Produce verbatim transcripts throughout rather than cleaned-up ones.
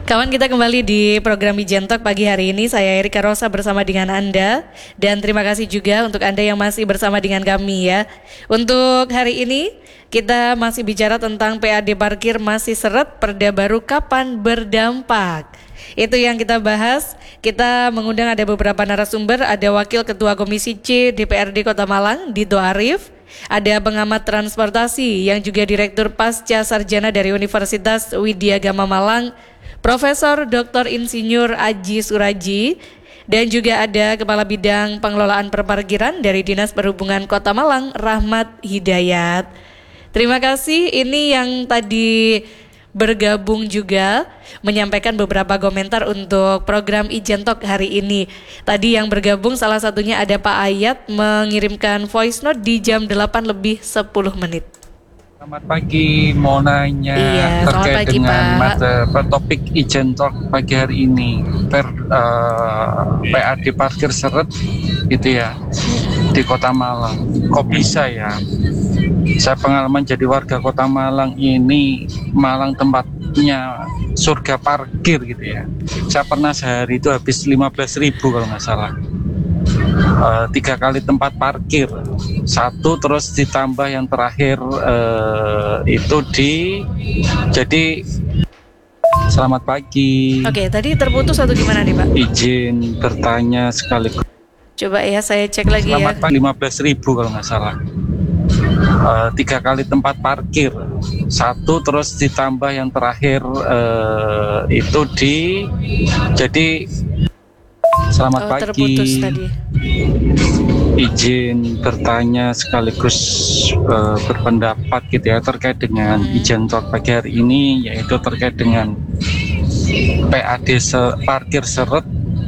Kawan, kita kembali di program Ijen Talk pagi hari ini. Saya Erika Rosa bersama dengan Anda. Dan terima kasih juga untuk Anda yang masih bersama dengan kami ya. Untuk hari ini kita masih bicara tentang P A D parkir masih seret, perda baru kapan berdampak. Itu yang kita bahas. Kita mengundang ada beberapa narasumber. Ada Wakil Ketua Komisi C D P R D Kota Malang, Dito Arif. Ada pengamat transportasi yang juga Direktur Pasca Sarjana dari Universitas Widya Gama Malang, Profesor Doktor Insinyur Aji Suraji. Dan juga ada Kepala Bidang Pengelolaan Perparkiran dari Dinas Perhubungan Kota Malang, Rahmat Hidayat. Terima kasih. Ini yang tadi bergabung juga menyampaikan beberapa komentar untuk program Ijen Talk hari ini. Tadi yang bergabung salah satunya ada Pak Ayat mengirimkan voice note di jam delapan lebih sepuluh menit. Selamat pagi, mau nanya iya, terkait pagi, dengan Pak. mata topik Ijen Talk pagi hari ini. Per uh, P A D parkir seret gitu ya di Kota Malang. Kok bisa ya? Saya pengalaman jadi warga Kota Malang ini, Malang tempatnya surga parkir gitu ya. Saya pernah sehari itu habis lima belas ribu kalau nggak salah. Uh, tiga kali tempat parkir, satu terus ditambah yang terakhir uh, itu di jadi. Selamat pagi. Oke, tadi terputus atau gimana nih Pak? Izin bertanya sekaligus. Coba ya saya cek lagi. Selamat ya. pagi, lima belas ribu kalau nggak salah. Uh, tiga kali tempat parkir, satu terus ditambah yang terakhir uh, itu di jadi. Selamat oh, pagi. Terputus tadi. Izin bertanya sekaligus uh, berpendapat gitu ya terkait dengan hmm. Ijen Talk pagi hari ini, yaitu terkait dengan P A D se- parkir seret,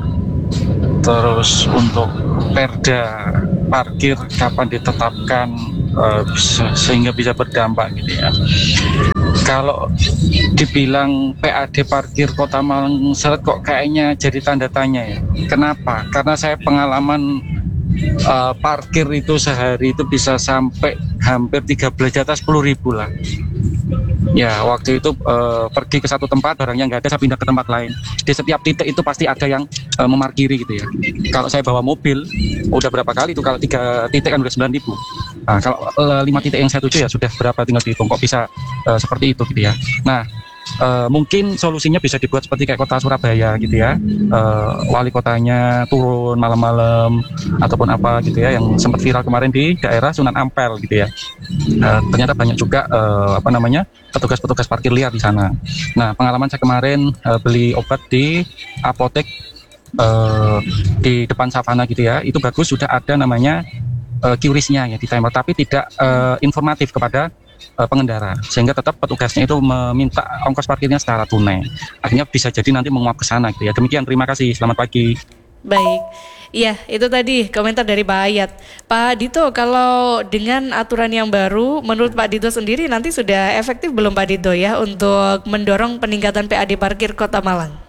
terus untuk perda parkir kapan ditetapkan uh, bisa, sehingga bisa berdampak gitu ya. Kalau dibilang P A D parkir Kota Malang seret kok kayaknya jadi tanda tanya ya. Kenapa? Karena saya pengalaman uh, parkir itu sehari itu bisa sampai hampir tiga belas di atas sepuluh ribu lah. Ya, waktu itu uh, pergi ke satu tempat, barangnya nggak ada, saya pindah ke tempat lain. Di setiap titik itu pasti ada yang uh, memarkiri gitu ya. Kalau saya bawa mobil, udah berapa kali itu, kalau tiga titik kan udah sembilan ribu. Nah, kalau uh, lima titik yang saya tuju ya sudah berapa, tinggal dihitung, kok bisa uh, seperti itu gitu ya. Nah, Uh, mungkin solusinya bisa dibuat seperti kayak kota Surabaya gitu ya, uh, wali kotanya turun malam-malam ataupun apa gitu ya, yang sempat viral kemarin di daerah Sunan Ampel gitu ya. Uh, ternyata banyak juga uh, apa namanya petugas-petugas parkir liar di sana. Nah, pengalaman saya kemarin uh, beli obat di apotek uh, di depan Savana gitu ya, itu bagus, sudah ada namanya uh, Q R I S-nya ya di timer, tapi tidak uh, informatif kepada pengendara, sehingga tetap petugasnya itu meminta ongkos parkirnya secara tunai. Akhirnya bisa jadi nanti menguap ke sana gitu ya. Demikian, terima kasih. Selamat pagi. Baik. Iya, itu tadi komentar dari Pak Ayat. Pak Dito, kalau dengan aturan yang baru, menurut Pak Dito sendiri nanti sudah efektif belum Pak Dito ya untuk mendorong peningkatan P A D parkir Kota Malang?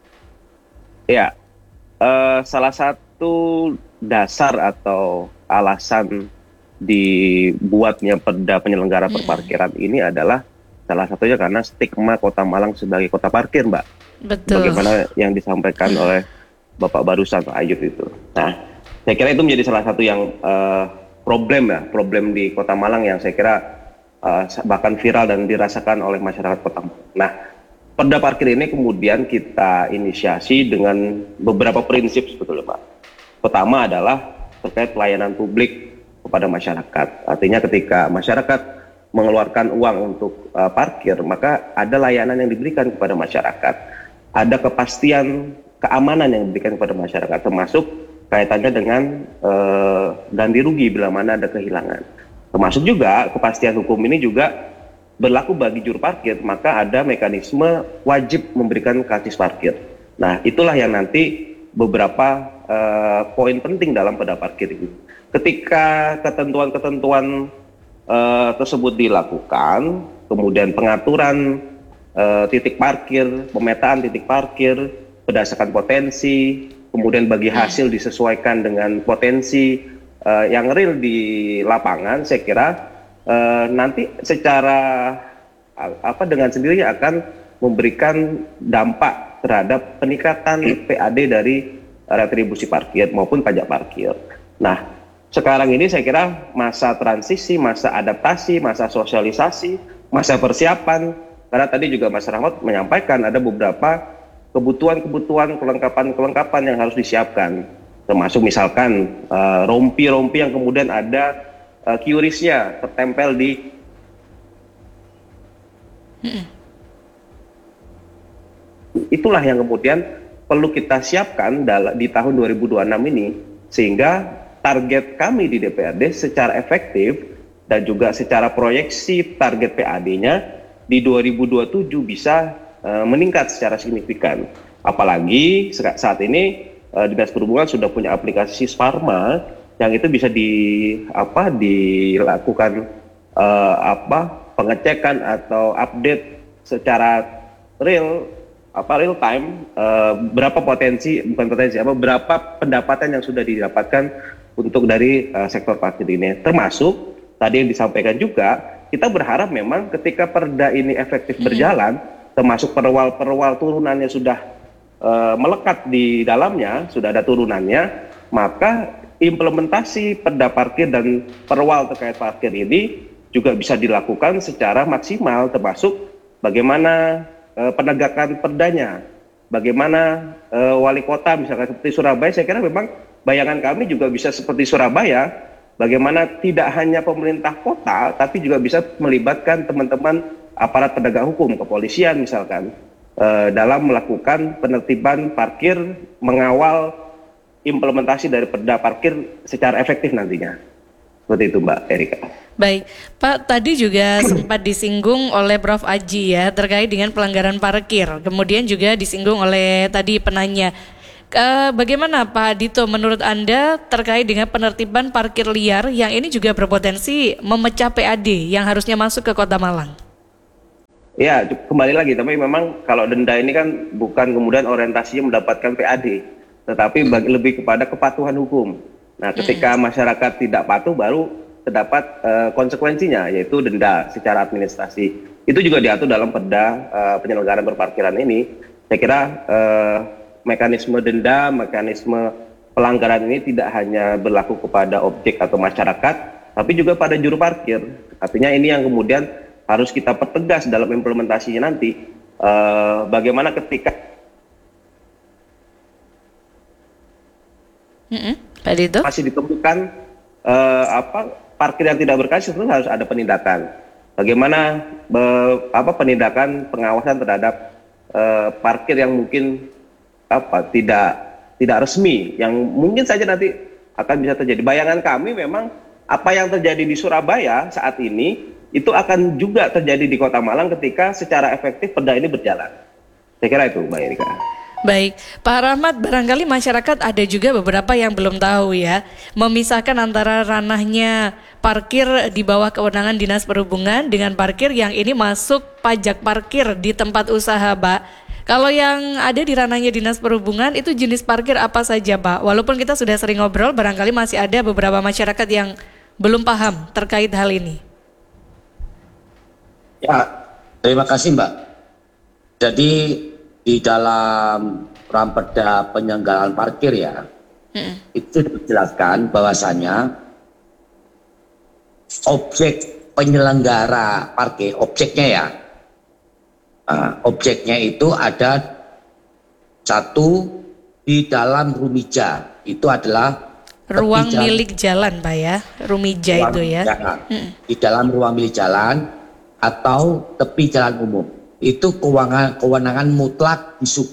Ya, uh, salah satu dasar atau alasan dibuatnya perda penyelenggara hmm. perparkiran ini adalah salah satunya karena stigma Kota Malang sebagai kota parkir, Mbak. Betul. Bagaimana yang disampaikan hmm. oleh Bapak barusan, Pak Ayub itu. Nah, saya kira itu menjadi salah satu yang uh, problem ya, problem di Kota Malang yang saya kira uh, bahkan viral dan dirasakan oleh masyarakat Kota Malang. Nah, perda parkir ini kemudian kita inisiasi dengan beberapa prinsip sebetulnya, Pak. Pertama adalah terkait pelayanan publik kepada masyarakat. Artinya ketika masyarakat mengeluarkan uang untuk uh, parkir, maka ada layanan yang diberikan kepada masyarakat. Ada kepastian keamanan yang diberikan kepada masyarakat, termasuk kaitannya dengan uh, ganti rugi bila mana ada kehilangan. Termasuk juga kepastian hukum ini juga berlaku bagi juru parkir, maka ada mekanisme wajib memberikan karcis parkir. Nah, itulah yang nanti beberapa uh, poin penting dalam perda parkir ini. Ketika ketentuan-ketentuan uh, tersebut dilakukan, kemudian pengaturan uh, titik parkir, pemetaan titik parkir berdasarkan potensi, kemudian bagi hasil disesuaikan dengan potensi uh, yang real di lapangan, saya kira uh, nanti secara uh, apa dengan sendirinya akan memberikan dampak terhadap peningkatan P A D dari retribusi parkir maupun pajak parkir. Nah, sekarang ini saya kira masa transisi, masa adaptasi, masa sosialisasi, masa persiapan, karena tadi juga Mas Rahmat menyampaikan ada beberapa kebutuhan-kebutuhan, kelengkapan-kelengkapan yang harus disiapkan, termasuk misalkan uh, rompi-rompi yang kemudian ada uh, Q R I S-nya tertempel di itulah yang kemudian perlu kita siapkan dalam di tahun dua ribu dua puluh enam ini, sehingga target kami di D P R D secara efektif dan juga secara proyeksi target P A D-nya di dua ribu dua puluh tujuh bisa uh, meningkat secara signifikan. Apalagi saat ini uh, Dinas Perhubungan sudah punya aplikasi Sisparma yang itu bisa di apa dilakukan uh, apa pengecekan atau update secara real apa real time uh, berapa potensi bukan potensi apa berapa pendapatan yang sudah didapatkan untuk dari uh, sektor parkir ini, termasuk tadi yang disampaikan juga kita berharap memang ketika perda ini efektif berjalan, termasuk perwal-perwal turunannya sudah uh, melekat di dalamnya, sudah ada turunannya, maka implementasi perda parkir dan perwal terkait parkir ini juga bisa dilakukan secara maksimal, termasuk bagaimana uh, penegakan perdanya, bagaimana uh, wali kota misalkan seperti Surabaya, saya kira memang bayangan kami juga bisa seperti Surabaya, bagaimana tidak hanya pemerintah kota, tapi juga bisa melibatkan teman-teman aparat penegak hukum, kepolisian misalkan, uh, dalam melakukan penertiban parkir, mengawal implementasi dari perda parkir secara efektif nantinya. Seperti itu Mbak Erika. Baik, Pak, tadi juga sempat disinggung oleh Prof Aji ya terkait dengan pelanggaran parkir. Kemudian juga disinggung oleh tadi penanya. Uh, bagaimana Pak Dito menurut Anda terkait dengan penertiban parkir liar yang ini juga berpotensi memecah P A D yang harusnya masuk ke Kota Malang? Ya, kembali lagi, tapi memang kalau denda ini kan bukan kemudian orientasinya mendapatkan P A D, tetapi bagi, lebih kepada kepatuhan hukum. Nah, ketika masyarakat tidak patuh baru terdapat uh, konsekuensinya, yaitu denda secara administrasi. Itu juga diatur dalam perda uh, penyelenggaraan berparkiran ini. Saya kira uh, mekanisme denda, mekanisme pelanggaran ini tidak hanya berlaku kepada objek atau masyarakat, tapi juga pada juru parkir. Artinya ini yang kemudian harus kita pertegas dalam implementasinya nanti. Uh, bagaimana ketika Mm-hmm. Pak Dito? masih ditemukan uh, apa parkir yang tidak berkas, itu harus ada penindakan. Bagaimana be, apa penindakan pengawasan terhadap uh, parkir yang mungkin apa tidak tidak resmi, yang mungkin saja nanti akan bisa terjadi. Bayangan kami memang apa yang terjadi di Surabaya saat ini itu akan juga terjadi di Kota Malang ketika secara efektif perda ini berjalan. Saya kira itu Mbak Erika. Baik, Pak Rahmat, barangkali masyarakat ada juga beberapa yang belum tahu ya, memisahkan antara ranahnya parkir di bawah kewenangan Dinas Perhubungan dengan parkir yang ini masuk pajak parkir di tempat usaha, Pak. Kalau yang ada di ranahnya Dinas Perhubungan itu jenis parkir apa saja, Pak? Walaupun kita sudah sering ngobrol, barangkali masih ada beberapa masyarakat yang belum paham terkait hal ini. Ya, terima kasih Mbak. Jadi di dalam Raperda penyelenggaraan parkir ya, hmm. itu dijelaskan bahwasanya objek penyelenggara parkir, objeknya ya, uh, objeknya itu ada satu di dalam rumija, itu adalah ruang jalan, milik jalan Pak ya, rumija itu ya, hmm. di dalam ruang milik jalan atau tepi jalan umum. Itu kewenangan, kewenangan mutlak disub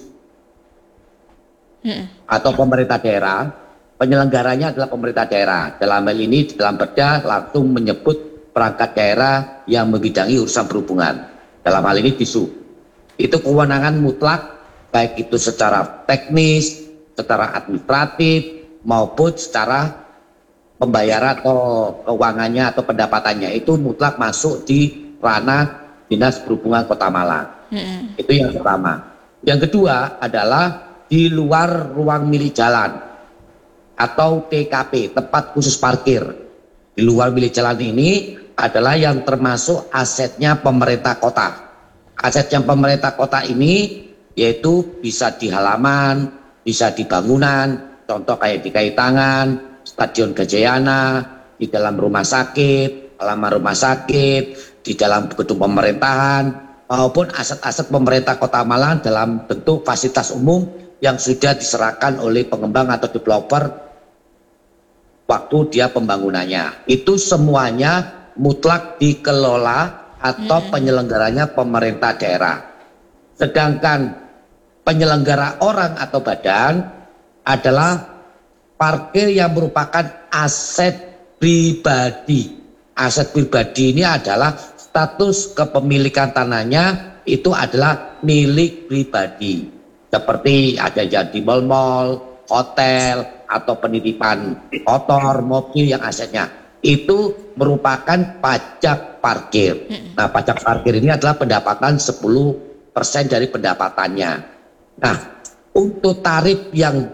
hmm. atau pemerintah daerah. Penyelenggaranya adalah pemerintah daerah. Dalam hal ini di dalam perda langsung menyebut perangkat daerah yang membidangi urusan perhubungan. Dalam hal ini disub. Itu kewenangan mutlak, baik itu secara teknis, secara administratif maupun secara pembayaran atau keuangannya atau pendapatannya, itu mutlak masuk di ranah Dinas Perhubungan Kota Malang. Hmm. Itu yang pertama. Yang kedua adalah di luar ruang milik jalan atau T K P, tempat khusus parkir. Di luar milik jalan ini adalah yang termasuk asetnya pemerintah kota Asetnya pemerintah kota ini yaitu bisa di halaman, bisa di bangunan, contoh kayak di Kaitangan, Stadion Gajayana, di dalam rumah sakit, halaman rumah sakit, di dalam gedung pemerintahan, maupun aset-aset pemerintah Kota Malang dalam bentuk fasilitas umum yang sudah diserahkan oleh pengembang atau developer waktu dia pembangunannya. Itu semuanya mutlak dikelola atau hmm. penyelenggaranya pemerintah daerah. Sedangkan penyelenggara orang atau badan adalah parkir yang merupakan aset pribadi. Aset pribadi ini adalah status kepemilikan tanahnya itu adalah milik pribadi. Seperti ada jadi mal-mal, hotel, atau penitipan motor, mobil yang asetnya. Itu merupakan pajak parkir. Nah, pajak parkir ini adalah pendapatan sepuluh persen dari pendapatannya. Nah, untuk tarif yang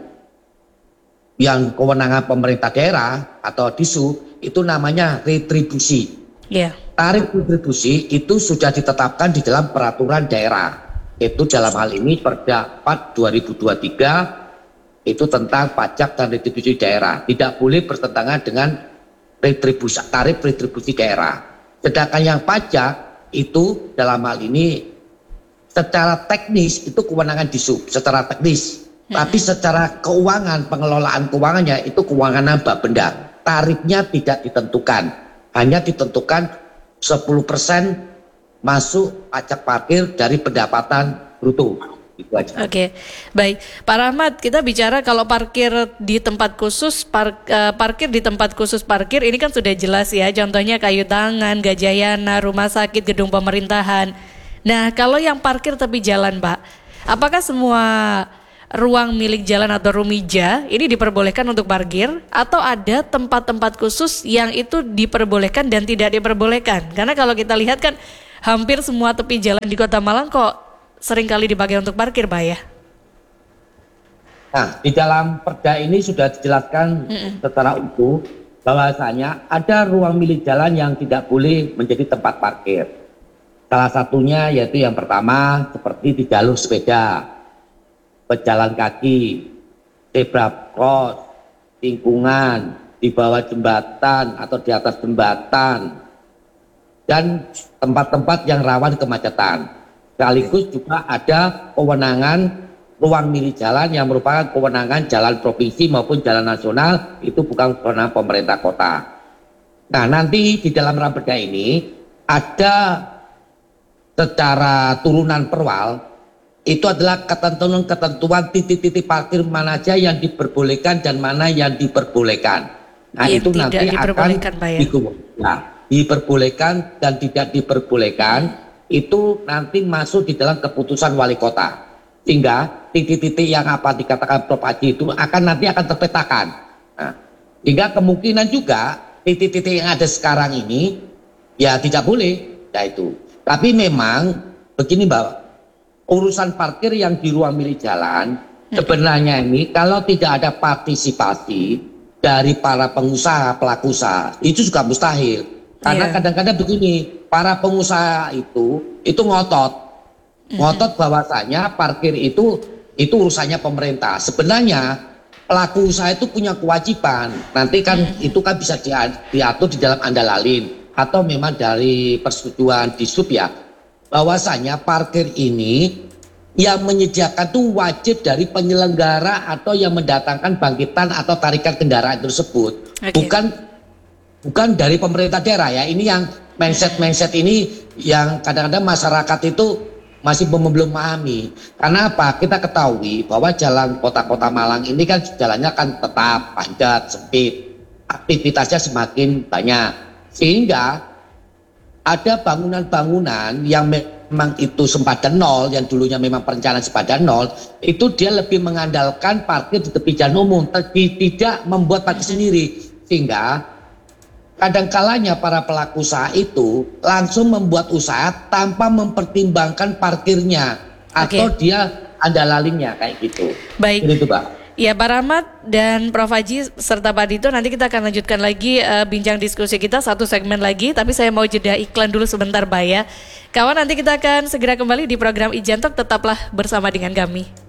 yang kewenangan pemerintah daerah atau disu itu namanya retribusi. Yeah. Tarif retribusi itu sudah ditetapkan di dalam peraturan daerah. Itu dalam hal ini Perda empat dua ribu dua puluh tiga itu tentang pajak dan retribusi daerah. Tidak boleh bertentangan dengan retribusi tarif retribusi daerah. Sedangkan yang pajak itu dalam hal ini secara teknis itu kewenangan disub secara teknis. Hmm. Tapi secara keuangan, pengelolaan keuangannya itu keuangan Bapenda. Tarifnya tidak ditentukan, hanya ditentukan sepuluh persen masuk pajak parkir dari pendapatan bruto. Itu aja. Oke, baik Pak Rahmat, kita bicara kalau parkir di tempat khusus, par, uh, parkir di tempat khusus parkir ini kan sudah jelas ya, contohnya Kaitangan, Gajayana, rumah sakit, gedung pemerintahan. Nah, kalau yang parkir tepi jalan, Pak, apakah semua ruang milik jalan atau rumija ini diperbolehkan untuk parkir atau ada tempat-tempat khusus yang itu diperbolehkan dan tidak diperbolehkan? Karena kalau kita lihat kan hampir semua tepi jalan di Kota Malang kok sering kali dipakai untuk parkir, Pak ya. Nah, di dalam perda ini sudah dijelaskan Mm-mm. secara utuh bahwasanya ada ruang milik jalan yang tidak boleh menjadi tempat parkir. Salah satunya yaitu yang pertama seperti di jalur sepeda, pejalan kaki, zebra cross, lingkungan, di bawah jembatan atau di atas jembatan, dan tempat-tempat yang rawan kemacetan. Sekaligus juga ada kewenangan ruang milik jalan yang merupakan kewenangan jalan provinsi maupun jalan nasional, itu bukan kewenangan pemerintah kota. Nah, nanti di dalam Raperda ini ada secara turunan perwal itu adalah ketentuan-ketentuan titik-titik parkir mana aja yang diperbolehkan dan mana yang diperbolehkan. Nah, yang itu nanti akan dikumpulkan. Nah, diperbolehkan dan tidak diperbolehkan itu nanti masuk di dalam keputusan wali kota. Sehingga titik-titik yang apa dikatakan Prof Haji itu akan nanti akan terpetakan. Nah, sehingga kemungkinan juga titik-titik yang ada sekarang ini ya tidak boleh, ya itu. Tapi memang begini Mbak, urusan parkir yang di ruang milik jalan sebenarnya ini kalau tidak ada partisipasi dari para pengusaha pelaku usaha itu juga mustahil. Karena yeah. kadang-kadang begini, para pengusaha itu itu ngotot, ngotot bahwasanya parkir itu itu urusannya pemerintah. Sebenarnya pelaku usaha itu punya kewajiban. Nanti kan itu kan bisa diatur di dalam andalalin atau memang dari persetujuan disub ya. Bahwasanya parkir ini yang menyediakan tuh wajib dari penyelenggara atau yang mendatangkan bangkitan atau tarikan kendaraan tersebut, okay. bukan bukan dari pemerintah daerah ya. Ini yang mindset-mindset ini yang kadang-kadang masyarakat itu masih belum belum memahami. Karena apa? Kita ketahui bahwa jalan kota-kota Malang ini kan jalannya kan tetap padat, sempit, aktivitasnya semakin banyak, sehingga ada bangunan-bangunan yang memang itu sempadan nol, yang dulunya memang perencanaan sempadan nol, itu dia lebih mengandalkan parkir di tepi jalan umum, tapi tidak membuat parkir sendiri. Sehingga kadang-kalanya para pelaku usaha itu langsung membuat usaha tanpa mempertimbangkan parkirnya atau okay. dia andalalinnya kayak gitu. Baik. Jadi itu, Pak. Ya, Pak Rahmat dan Prof Haji serta Pak Dito, nanti kita akan lanjutkan lagi uh, bincang diskusi kita satu segmen lagi, tapi saya mau jeda iklan dulu sebentar, Pak ya. Kawan, nanti kita akan segera kembali di program Ijan Talk, tetaplah bersama dengan kami.